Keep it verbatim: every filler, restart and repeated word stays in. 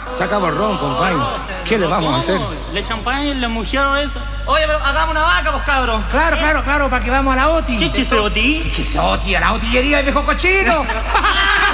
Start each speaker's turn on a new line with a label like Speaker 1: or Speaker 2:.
Speaker 1: Se acabó el ron, compadre. ¿Qué le vamos a hacer?
Speaker 2: ¿Le champagne, la mujer esa?
Speaker 3: Oye, pero hagamos una vaca, pues, cabros.
Speaker 4: Claro, claro, claro, para que vamos a la OTI.
Speaker 2: ¿Qué es ese Oti?
Speaker 4: ¿Qué es OTI? A la otillería del viejo cochino.